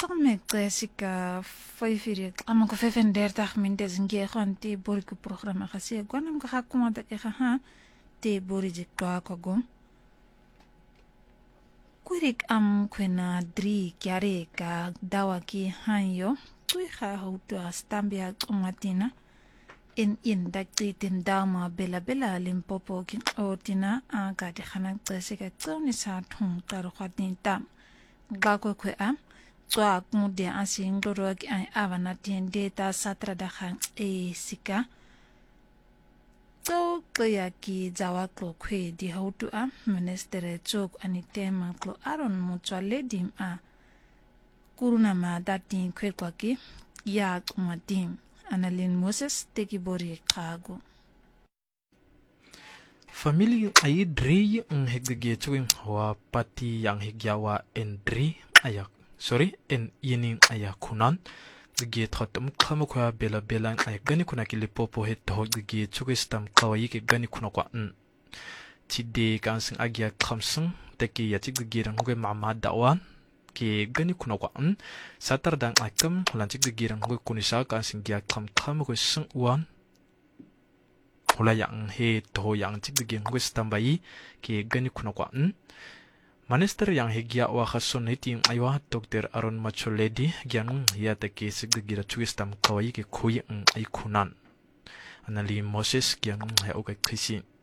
me clásica foi firir amo ko 35 minutes nge khonti bori ko programa khasi gwanam ko hakuma da ke ha te bori je kwa ko gom kurik am kwena dri kyare ka dawa ki hanyo kui kha hoto astambia kumatina in da tin dama bela limpopo ki otina aga de khana clásica tsoni sa thung tar khatin tam ga ko am Tswa kunde asing dorog ay avanatin data satrada khang sika. Tso kaya ki zawa klo kwe di hautu ministere chok anitema klo aron muchwa ledim kuruna ma datin kwe kwa ki ya kumadim analin Moses teki bori kago. Family ay dri ang higge chewing wa pati yang higyawa endri ayak. Sorry, en yining aya kunan ge thotum khama khwa bela ay gani kuna ki lipopo he to ge chugistam kawai ke gani kuna kwa chide kan sing agya khamsung teki ya chig ge rang ge mama dawan ke gani kuna kwa satar dang akam lan chig ge rang ge kunisa kan sing gya kham ko sung wan hola yang he to yang chig ge ge stambai ke gani kuna kwa Minister yang higya wa khason hitim aywa Dr. Aaron Macholedi gyanung ya take siggira chuistam kawai ke khuyi ay kunan anali Moses gyanung hay okay khisi